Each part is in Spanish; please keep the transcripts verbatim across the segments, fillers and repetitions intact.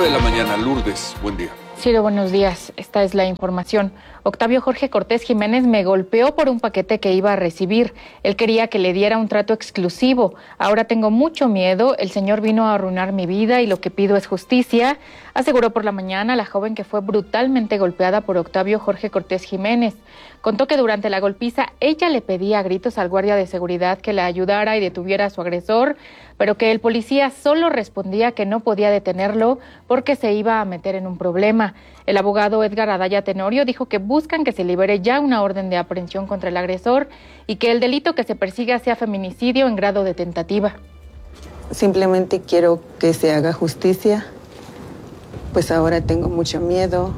Nueve de la mañana, Lourdes, buen día. Ciro, buenos días. Esta es la información. Octavio Jorge Cortés Jiménez me golpeó por un paquete que iba a recibir. Él quería que le diera un trato exclusivo. Ahora tengo mucho miedo. El señor vino a arruinar mi vida y lo que pido es justicia, aseguró por la mañana la joven que fue brutalmente golpeada por Octavio Jorge Cortés Jiménez. Contó que durante la golpiza ella le pedía a gritos al guardia de seguridad que la ayudara y detuviera a su agresor, pero que el policía solo respondía que no podía detenerlo porque se iba a meter en un problema. El abogado Edgar Adaya Tenorio dijo que buscan que se libere ya una orden de aprehensión contra el agresor y que el delito que se persiga sea feminicidio en grado de tentativa. Simplemente quiero que se haga justicia, pues ahora tengo mucho miedo.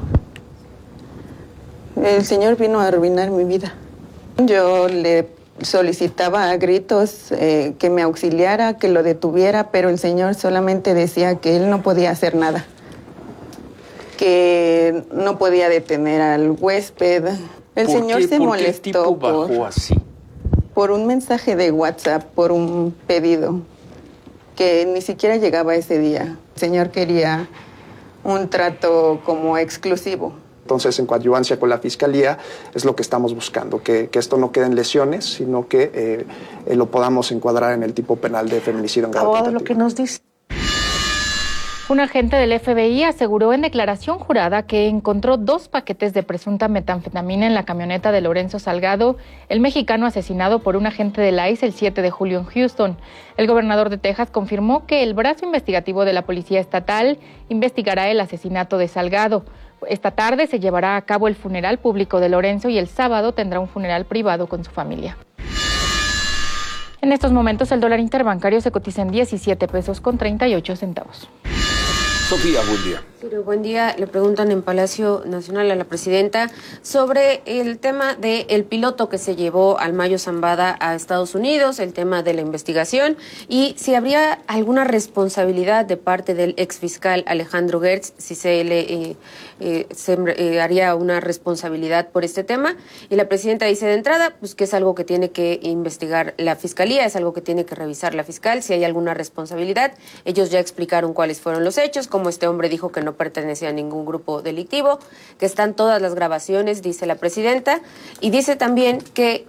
El señor vino a arruinar mi vida. Yo le solicitaba a gritos eh, que me auxiliara, que lo detuviera, pero el señor solamente decía que él no podía hacer nada, que no podía detener al huésped. El señor se molestó. ¿Por qué el tipo bajó por, así? Por un mensaje de WhatsApp, por un pedido que ni siquiera llegaba ese día. El señor quería un trato como exclusivo. Entonces, en coadyuvancia con la Fiscalía, es lo que estamos buscando, que, que esto no quede en lesiones, sino que eh, eh, lo podamos encuadrar en el tipo penal de feminicidio en grado tentativo. Lo que nos dice. Un agente del F B I aseguró en declaración jurada que encontró dos paquetes de presunta metanfetamina en la camioneta de Lorenzo Salgado, el mexicano asesinado por un agente del I C E el siete de julio en Houston. El gobernador de Texas confirmó que el brazo investigativo de la Policía Estatal investigará el asesinato de Salgado. Esta tarde se llevará a cabo el funeral público de Lorenzo y el sábado tendrá un funeral privado con su familia. En estos momentos el dólar interbancario se cotiza en diecisiete pesos con treinta y ocho centavos. Sofía, buen día. Ciro, buen día. Le preguntan en Palacio Nacional a la presidenta sobre el tema del piloto que se llevó al Mayo Zambada a Estados Unidos, el tema de la investigación y si habría alguna responsabilidad de parte del exfiscal Alejandro Gertz, si se le eh, eh, se, eh, haría una responsabilidad por este tema. Y la presidenta dice de entrada pues que es algo que tiene que investigar la Fiscalía, es algo que tiene que revisar la fiscal, si hay alguna responsabilidad. Ellos ya explicaron cuáles fueron los hechos, como este hombre dijo que no pertenecía a ningún grupo delictivo, que están todas las grabaciones, dice la presidenta, y dice también que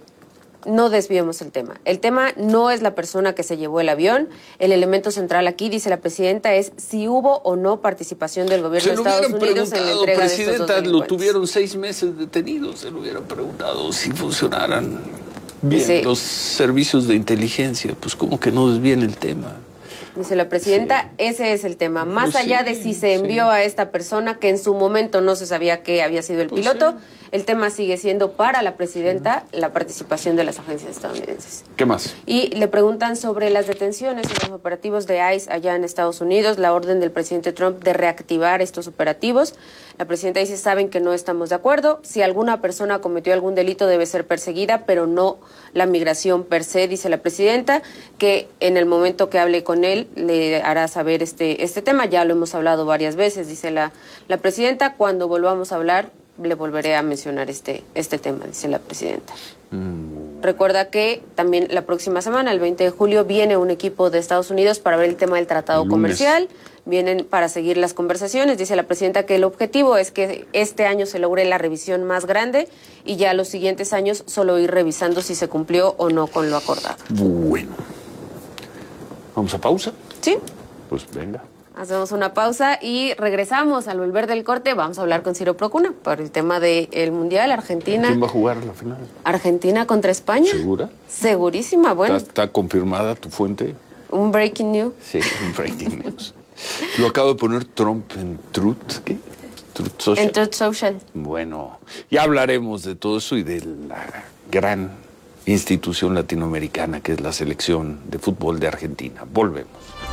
no desviemos el tema. El tema no es la persona que se llevó el avión, el elemento central aquí, dice la presidenta, es si hubo o no participación del gobierno de Estados Unidos en la entrega de estos dos delincuentes. Lo tuvieron seis meses detenido, se lo hubieran preguntado si funcionaran bien sí. los servicios de inteligencia, pues como que no desvíen el tema. Dice la presidenta, sí. Ese es el tema. Más pues allá sí, de si se envió sí. a esta persona, que en su momento no se sabía que había sido el pues piloto, sí. el tema sigue siendo para la presidenta sí. la participación de las agencias estadounidenses. ¿Qué más? Y le preguntan sobre las detenciones y los operativos de I C E allá en Estados Unidos, la orden del presidente Trump de reactivar estos operativos. La presidenta dice, saben que no estamos de acuerdo. Si alguna persona cometió algún delito debe ser perseguida, pero no la migración per se, dice la presidenta, que en el momento que hable con él le hará saber este, este tema. Ya lo hemos hablado varias veces, dice la, la presidenta. Cuando volvamos a hablar, le volveré a mencionar este, este tema, dice la presidenta. Mm. Recuerda que también la próxima semana, el veinte de julio, viene un equipo de Estados Unidos para ver el tema del tratado el comercial. Vienen para seguir las conversaciones. Dice la presidenta que el objetivo es que este año se logre la revisión más grande y ya los siguientes años solo ir revisando si se cumplió o no con lo acordado. Bueno. ¿Vamos a pausa? Sí. Pues venga. Hacemos una pausa y regresamos. Al volver del corte vamos a hablar con Ciro Procuna por el tema del Mundial. Argentina. ¿Quién va a jugar la final? Argentina contra España. ¿Segura? Segurísima, bueno. ¿Está, está confirmada tu fuente? Un breaking news. Sí, un breaking news. Lo acabo de poner Trump en Truth, ¿qué? Truth Social. En Truth Social. Bueno, ya hablaremos de todo eso y de la gran institución latinoamericana que es la selección de fútbol de Argentina. Volvemos.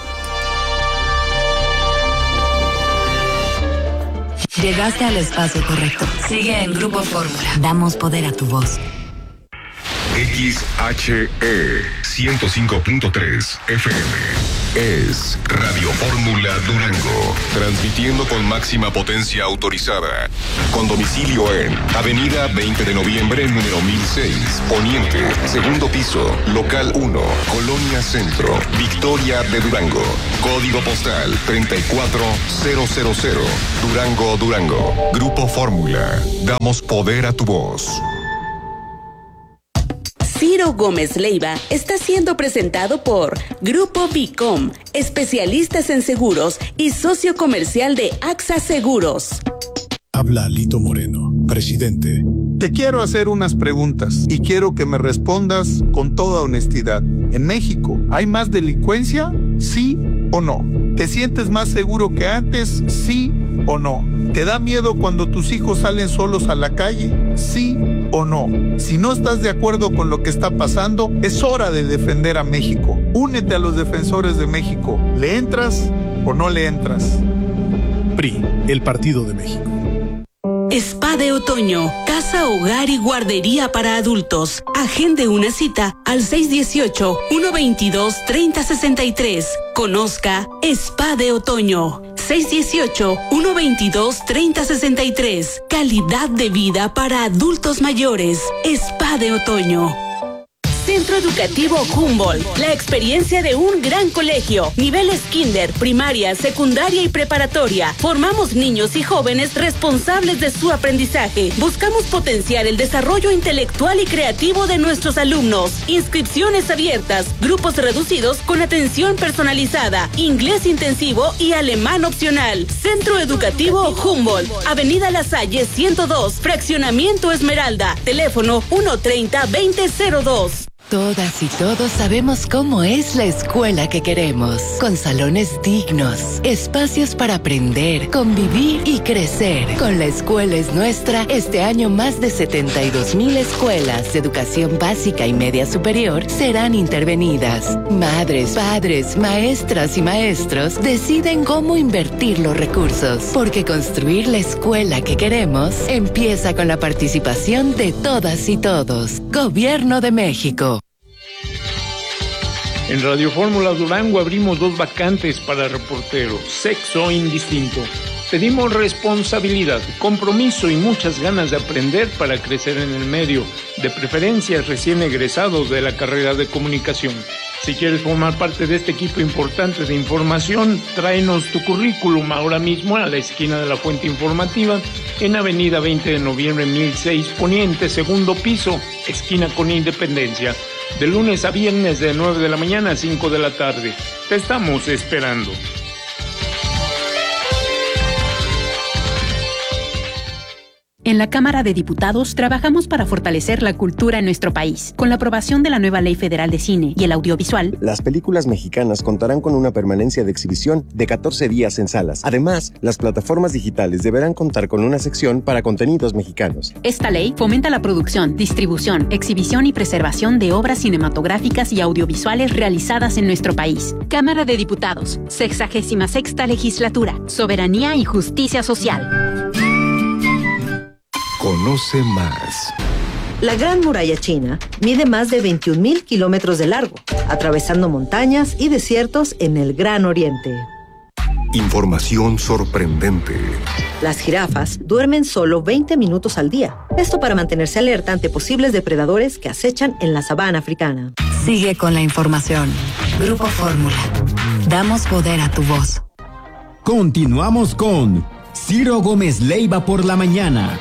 Llegaste al espacio correcto. Sigue en Grupo Fórmula. Damos poder a tu voz. X H E ciento cinco punto tres F M. es Radio Fórmula Durango, transmitiendo con máxima potencia autorizada, con domicilio en Avenida veinte de noviembre, número mil seis, Poniente, segundo piso, local uno, Colonia Centro, Victoria de Durango, código postal treinta y cuatro mil, Durango, Durango. Grupo Fórmula, damos poder a tu voz. Ciro Gómez Leiva está siendo presentado por Grupo Bicom, especialistas en seguros y socio comercial de AXA Seguros. Habla Lito Moreno, presidente. Te quiero hacer unas preguntas y quiero que me respondas con toda honestidad. ¿En México hay más delincuencia? ¿Sí o no? ¿Te sientes más seguro que antes? ¿Sí o no? ¿Te da miedo cuando tus hijos salen solos a la calle? ¿Sí o no? Si no estás de acuerdo con lo que está pasando, es hora de defender a México. Únete a los defensores de México. ¿Le entras o no le entras? P R I, el Partido de México. Spa de Otoño, casa, hogar y guardería para adultos. Agende una cita al seis uno ocho, uno dos dos, tres cero seis tres. Conozca Spa de Otoño. seis uno ocho, uno dos dos, tres cero seis tres. Calidad de vida para adultos mayores. Spa de Otoño. Centro Educativo Humboldt, la experiencia de un gran colegio, niveles kinder, primaria, secundaria y preparatoria. Formamos niños y jóvenes responsables de su aprendizaje. Buscamos potenciar el desarrollo intelectual y creativo de nuestros alumnos. Inscripciones abiertas, grupos reducidos con atención personalizada, inglés intensivo y alemán opcional. Centro Educativo Humboldt, Avenida La Salle ciento dos, Fraccionamiento Esmeralda, teléfono uno treinta, veinte cero dos. Todas y todos sabemos cómo es la escuela que queremos, con salones dignos, espacios para aprender, convivir y crecer. Con La Escuela es Nuestra, este año más de setenta y dos mil escuelas de educación básica y media superior serán intervenidas. Madres, padres, maestras y maestros deciden cómo invertir los recursos, porque construir la escuela que queremos empieza con la participación de todas y todos. Gobierno de México. En Radio Fórmula Durango abrimos dos vacantes para reporteros, sexo indistinto. Pedimos responsabilidad, compromiso y muchas ganas de aprender para crecer en el medio, de preferencia recién egresados de la carrera de comunicación. Si quieres formar parte de este equipo importante de información, tráenos tu currículum ahora mismo a la esquina de la Fuente Informativa, en Avenida veinte de noviembre mil seis Poniente, segundo piso, esquina con Independencia. De lunes a viernes de nueve de la mañana a cinco de la tarde. Te estamos esperando. En la Cámara de Diputados trabajamos para fortalecer la cultura en nuestro país. Con la aprobación de la nueva Ley Federal de Cine y el Audiovisual, las películas mexicanas contarán con una permanencia de exhibición de catorce días en salas. Además, las plataformas digitales deberán contar con una sección para contenidos mexicanos. Esta ley fomenta la producción, distribución, exhibición y preservación de obras cinematográficas y audiovisuales realizadas en nuestro país. Cámara de Diputados, sexagésima sexta legislatura, soberanía y justicia social. Conoce más. La Gran Muralla China mide más de veintiún mil kilómetros de largo, atravesando montañas y desiertos en el Gran Oriente. Información sorprendente. Las jirafas duermen solo veinte minutos al día. Esto para mantenerse alerta ante posibles depredadores que acechan en la sabana africana. Sigue con la información. Grupo Fórmula. Damos poder a tu voz. Continuamos con Ciro Gómez Leiva por la mañana.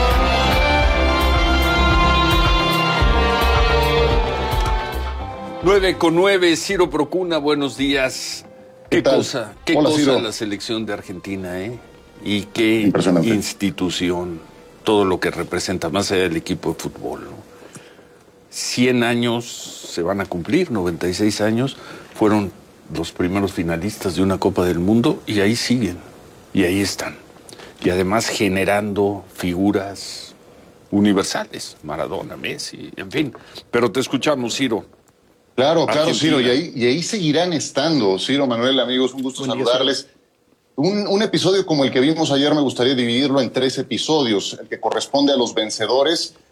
nueve con nueve, Ciro Procuna, buenos días. Qué, ¿Qué cosa, qué Hola, cosa Ciro. La selección de Argentina, ¿eh? Y qué institución, todo lo que representa, más allá del equipo de fútbol, ¿no? cien años se van a cumplir, noventa y seis años, fueron los primeros finalistas de una Copa del Mundo y ahí siguen, y ahí están. Y además generando figuras universales, Maradona, Messi, en fin. Pero te escuchamos, Ciro. Claro, claro, Argentina. Ciro, y ahí, y ahí seguirán estando. Ciro, Manuel, amigos, un gusto Buen saludarles. Un, un episodio como el que vimos ayer me gustaría dividirlo en tres episodios. El que corresponde a los vencedores,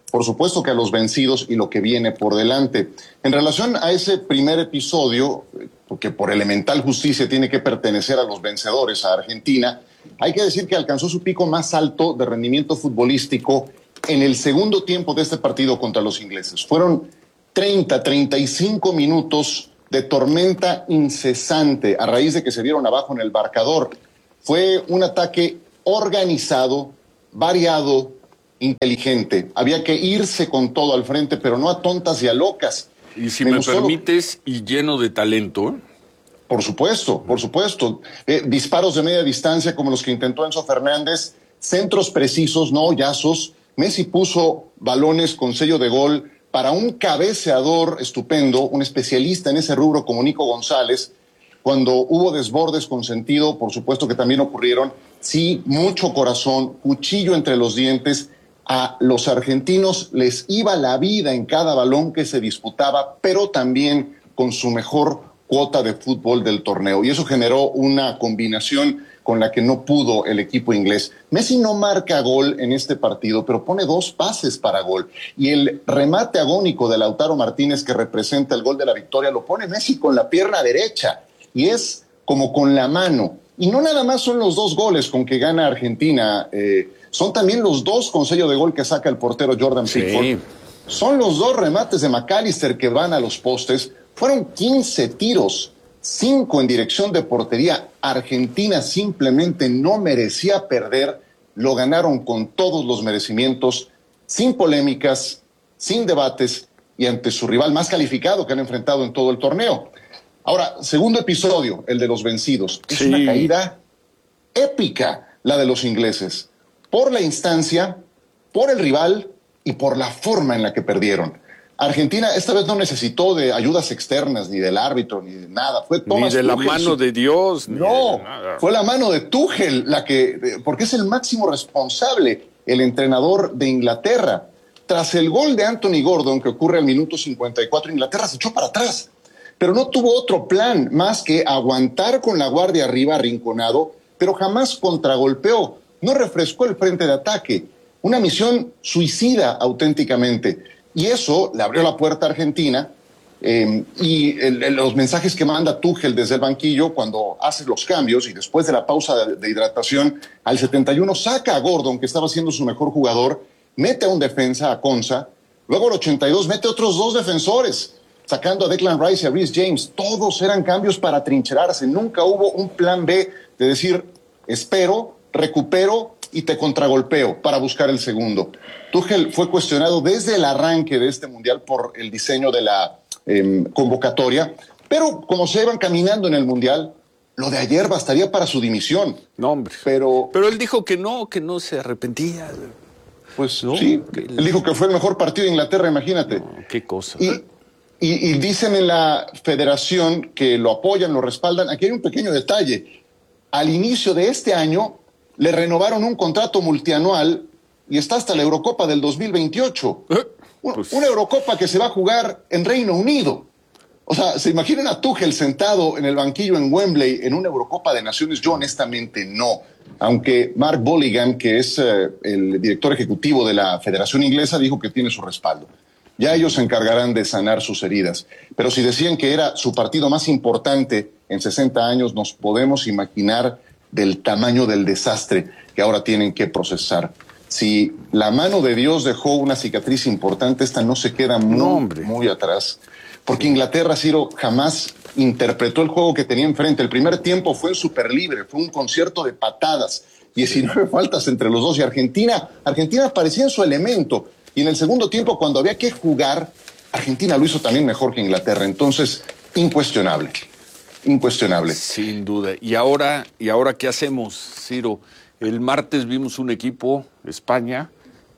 por supuesto que a los vencidos y lo que viene por delante. En relación a ese primer episodio, porque por elemental justicia tiene que pertenecer a los vencedores, a Argentina, hay que decir que alcanzó su pico más alto de rendimiento futbolístico en el segundo tiempo de este partido contra los ingleses. Fueron treinta, treinta y cinco minutos de tormenta incesante a raíz de que se vieron abajo en el marcador. Fue un ataque organizado, variado, inteligente. Había que irse con todo al frente, pero no a tontas y a locas. Y si me, me permites, lo... y lleno de talento. Por supuesto, por supuesto. Eh, disparos de media distancia como los que intentó Enzo Fernández, centros precisos, no hoyazos. Messi puso balones con sello de gol para un cabeceador estupendo, un especialista en ese rubro como Nico González. Cuando hubo desbordes con sentido, por supuesto que también ocurrieron. Sí, mucho corazón, cuchillo entre los dientes. A los argentinos les iba la vida en cada balón que se disputaba, pero también con su mejor cuota de fútbol del torneo. Y eso generó una combinación con la que no pudo el equipo inglés. Messi no marca gol en este partido, pero pone dos pases para gol. Y el remate agónico de Lautaro Martínez, que representa el gol de la victoria, lo pone Messi con la pierna derecha. Y es como con la mano. Y no nada más son los dos goles con que gana Argentina, eh, son también los dos con sello de gol que saca el portero Jordan Pickford. Sí. Son los dos remates de McAllister que van a los postes. Fueron quince tiros, cinco en dirección de portería. Argentina simplemente no merecía perder. Lo ganaron con todos los merecimientos, sin polémicas, sin debates y ante su rival más calificado que han enfrentado en todo el torneo. Ahora, segundo episodio, el de los vencidos. Es sí. una caída épica la de los ingleses. Por la instancia, por el rival y por la forma en la que perdieron. Argentina esta vez no necesitó de ayudas externas, ni del árbitro, ni de nada. Fue Thomas ni de Tuchel, la mano su... de Dios. Ni no, de nada. Fue la mano de Tuchel, la que, porque es el máximo responsable, el entrenador de Inglaterra. Tras el gol de Anthony Gordon, que ocurre al minuto cincuenta y cuatro, Inglaterra se echó para atrás. Pero no tuvo otro plan más que aguantar con la guardia arriba, arrinconado, pero jamás contragolpeó. No refrescó el frente de ataque. Una misión suicida auténticamente. Y eso le abrió la puerta a Argentina. Eh, y el, el, los mensajes que manda Tuchel desde el banquillo cuando hace los cambios y después de la pausa de, de hidratación, al setenta y uno saca a Gordon, que estaba siendo su mejor jugador, mete a un defensa, a Konsa. Luego al ochenta y dos mete otros dos defensores, sacando a Declan Rice y a Reece James. Todos eran cambios para trincherarse. Nunca hubo un plan B de decir, espero, recupero y te contragolpeo para buscar el segundo. Tuchel fue cuestionado desde el arranque de este mundial por el diseño de la eh, convocatoria, pero como se iban caminando en el mundial, lo de ayer bastaría para su dimisión. No, hombre. Pero, pero él dijo que no, que no se arrepentía. Pues no, sí, él dijo que fue el mejor partido de Inglaterra, imagínate. No, qué cosa. Y, y, y dicen en la federación que lo apoyan, lo respaldan. Aquí hay un pequeño detalle. Al inicio de este año le renovaron un contrato multianual y está hasta la Eurocopa del dos mil veintiocho. ¿Eh? Pues... Una Eurocopa que se va a jugar en Reino Unido. O sea, ¿se imaginan a Tuchel sentado en el banquillo en Wembley en una Eurocopa de Naciones? Yo honestamente no. Aunque Mark Bolligan, que es eh, el director ejecutivo de la Federación Inglesa, dijo que tiene su respaldo. Ya ellos se encargarán de sanar sus heridas. Pero si decían que era su partido más importante en sesenta años, nos podemos imaginar del tamaño del desastre que ahora tienen que procesar. Si la mano de Dios dejó una cicatriz importante, esta no se queda muy, no, muy atrás. Porque Inglaterra, Ciro, jamás interpretó el juego que tenía enfrente. El primer tiempo fue en super libre, fue un concierto de patadas, diecinueve faltas entre los dos. Y Argentina, Argentina parecía en su elemento. Y en el segundo tiempo, cuando había que jugar, Argentina lo hizo también mejor que Inglaterra. Entonces, incuestionable. Incuestionable. Sin duda. ¿Y ahora, y ahora qué hacemos, Ciro? El martes vimos un equipo, España,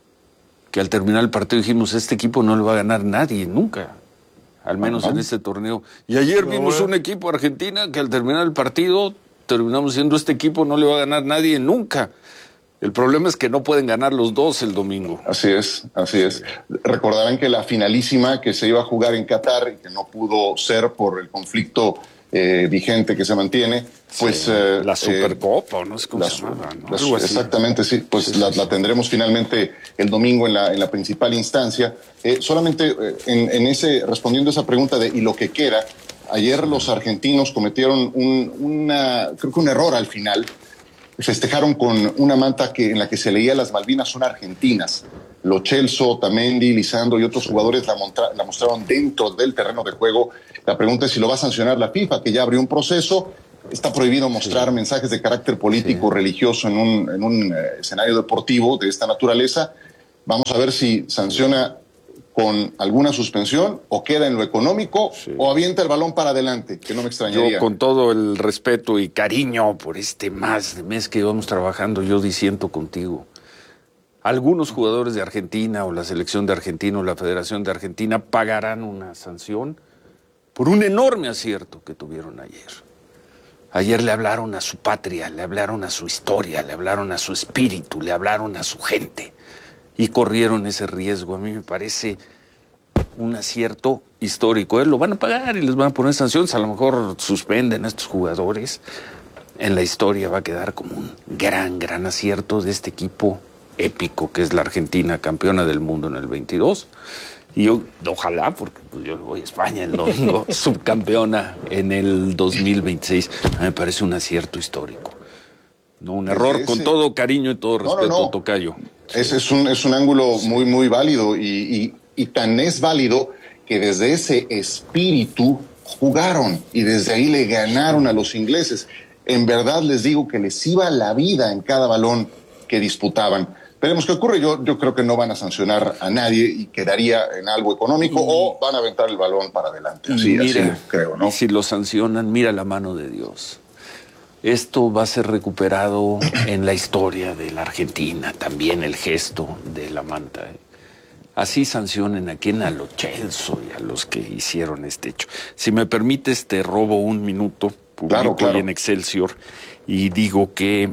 que al terminar el partido dijimos, este equipo no le va a ganar nadie, nunca. Al menos uh-huh. en este torneo. Y ayer no, vimos bueno. un equipo, Argentina, que al terminar el partido terminamos diciendo, este equipo no le va a ganar nadie nunca. El problema es que no pueden ganar los dos el domingo. Así es, así es. Recordarán que la finalísima que se iba a jugar en Qatar y que no pudo ser por el conflicto eh, vigente que se mantiene, pues... Sí, eh, la Supercopa, eh, ¿no? Es como la, se llama, ¿no? la, Algo así. Exactamente, sí, pues sí, la, sí, la sí. tendremos finalmente el domingo en la, en la principal instancia. Eh, solamente eh, en, en ese, respondiendo a esa pregunta de ¿y lo que queda? Ayer los argentinos cometieron un, una, creo que un error al final. Festejaron con una manta que, en la que se leía las Malvinas son argentinas. Lo Celso, Otamendi, Lisandro y otros jugadores la, montra, la mostraron dentro del terreno de juego. La pregunta es si lo va a sancionar la FIFA, que ya abrió un proceso. Está prohibido mostrar sí. mensajes de carácter político o sí. religioso en un, en un eh, escenario deportivo de esta naturaleza. Vamos a ver si sanciona con alguna suspensión o queda en lo económico sí. o avienta el balón para adelante, que no me extrañaría. Yo, con todo el respeto y cariño por este más de mes que vamos trabajando, yo disiento contigo. Algunos jugadores de Argentina o la selección de Argentina o la Federación de Argentina pagarán una sanción por un enorme acierto que tuvieron ayer. Ayer le hablaron a su patria, le hablaron a su historia, le hablaron a su espíritu, le hablaron a su gente. Y corrieron ese riesgo. A mí me parece un acierto histórico. ¿Eh? Lo van a pagar y les van a poner sanciones. A lo mejor suspenden a estos jugadores. En la historia va a quedar como un gran, gran acierto de este equipo épico que es la Argentina, campeona del mundo en el veintidós. Y yo, ojalá, porque pues, yo voy a España el domingo, subcampeona en el dos mil veintiséis. A mí me parece un acierto histórico. No, un error, ese, con todo cariño y todo respeto, no, no, no. Tocayo. Ese es un, es un ángulo muy, muy válido y, y, y tan es válido que desde ese espíritu jugaron y desde ahí le ganaron a los ingleses. En verdad les digo que les iba la vida en cada balón que disputaban. Veremos qué ocurre. Yo, yo creo que no van a sancionar a nadie y quedaría en algo económico mm. o van a aventar el balón para adelante. Así, mira, así creo, ¿no? Si lo sancionan, mira la mano de Dios. Esto va a ser recuperado en la historia de la Argentina, también el gesto de la manta. Así sancionen a quien, a los Celso y a los que hicieron este hecho. Si me permites, te robo un minuto, publico claro, claro. en Excelsior y digo que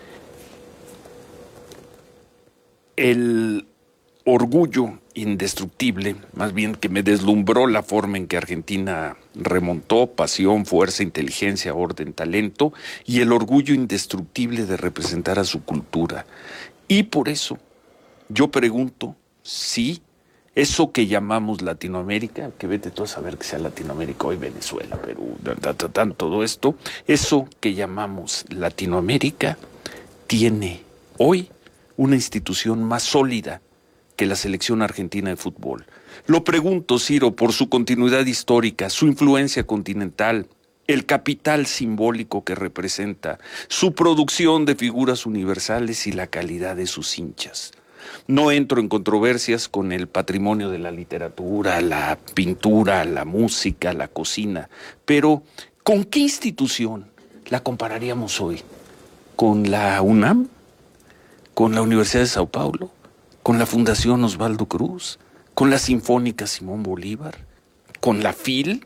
el orgullo indestructible, más bien que me deslumbró la forma en que Argentina remontó, pasión, fuerza, inteligencia, orden, talento, y el orgullo indestructible de representar a su cultura. Y por eso yo pregunto si eso que llamamos Latinoamérica, que vete tú a saber que sea Latinoamérica hoy, Venezuela, Perú, tan, todo esto, eso que llamamos Latinoamérica tiene hoy una institución más sólida que la selección argentina de fútbol. Lo pregunto, Ciro, por su continuidad histórica, su influencia continental, el capital simbólico que representa, su producción de figuras universales y la calidad de sus hinchas. No entro en controversias con el patrimonio de la literatura, la pintura, la música, la cocina, pero ¿con qué institución la compararíamos hoy? ¿Con la UNAM? ¿Con la Universidad de Sao Paulo? ¿Con la Fundación Osvaldo Cruz? ¿Con la Sinfónica Simón Bolívar? ¿Con la FIL?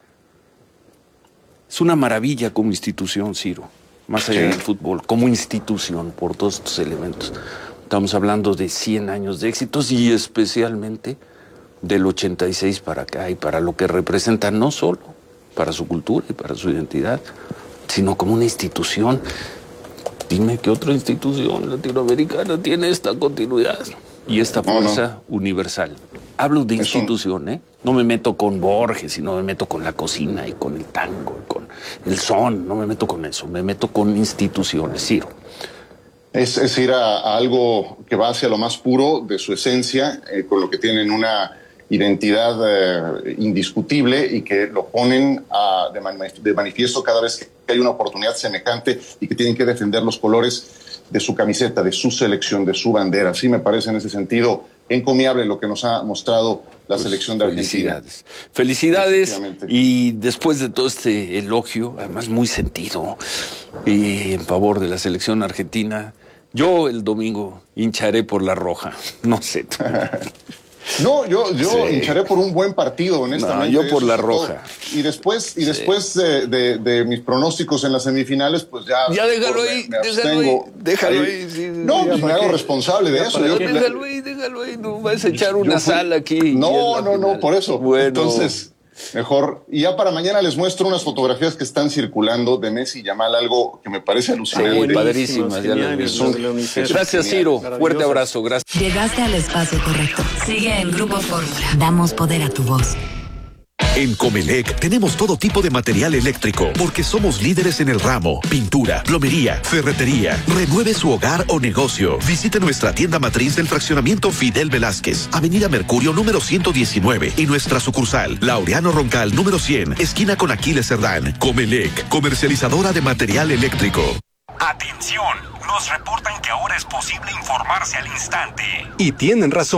Es una maravilla como institución, Ciro, más allá del fútbol, como institución, por todos estos elementos. Estamos hablando de cien años de éxitos y especialmente del ochenta y seis para acá y para lo que representa no solo para su cultura y para su identidad, sino como una institución. Dime qué otra institución latinoamericana tiene esta continuidad y esta fuerza no, no. universal. Hablo de institución, ¿eh? No me meto con Borges y no me meto con la cocina y con el tango y con el son, no me meto con eso, me meto con instituciones, Ciro. Es, es ir a, a algo que va hacia lo más puro de su esencia, eh, con lo que tienen una identidad eh, indiscutible y que lo ponen a, de, manif de manifiesto cada vez que hay una oportunidad semejante y que tienen que defender los colores de su camiseta, de su selección, de su bandera. Sí me parece en ese sentido encomiable lo que nos ha mostrado la pues selección de Argentina. Felicidades. Felicidades y después de todo este elogio, además muy sentido, y en favor de la selección argentina, yo el domingo hincharé por la roja. No sé. No, yo, yo sí. hincharé por un buen partido, honestamente. No, yo por la roja. Y después, y sí. después de, de, de mis pronósticos en las semifinales, pues ya... Ya déjalo ahí, me, me déjalo ahí, déjalo ahí. ahí sí, no, pues me hago responsable de eso. Yo, déjalo ahí, déjalo ahí, no vas a echar una yo fui, sal aquí. No, no, no, por eso. Bueno, entonces, Mejor. Y ya para mañana les muestro unas fotografías que están circulando de Messi y Yamal, algo que me parece alucinante. Sí, padrísimas. Ya lo vi. Gracias, Ciro. Fuerte abrazo. Gracias. Llegaste al espacio correcto. Sigue en Grupo Fórmula. Damos poder a tu voz. En Comelec tenemos todo tipo de material eléctrico porque somos líderes en el ramo: pintura, plomería, ferretería. Renueve su hogar o negocio. Visite nuestra tienda matriz del fraccionamiento Fidel Velázquez, Avenida Mercurio número ciento diecinueve, y nuestra sucursal Laureano Roncal número cien, esquina con Aquiles Cerdán. Comelec, comercializadora de material eléctrico. Atención, nos reportan que ahora es posible informarse al instante. Y tienen razón.